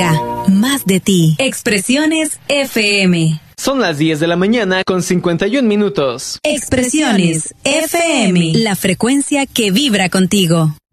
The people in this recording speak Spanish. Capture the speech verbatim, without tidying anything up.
cerca, más de ti. Expresiones F M. Son las diez de la mañana con cincuenta y un minutos. Expresiones F M, la frecuencia que vibra contigo.